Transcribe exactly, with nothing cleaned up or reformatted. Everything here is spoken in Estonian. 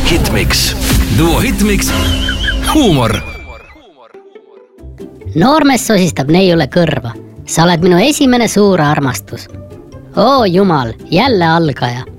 Hitmix. Duo Hitmix. Huumor. Noormees sosistab neiule kõrva. Sa oled minu esimene suur armastus. Oo jumal, jälle algaja.